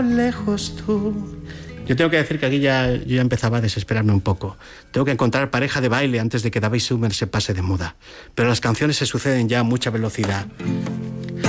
lejos tú. Yo tengo que decir que aquí yo ya empezaba a desesperarme un poco. Tengo que encontrar pareja de baile antes de que David Summer se pase de moda. Pero las canciones se suceden ya a mucha velocidad.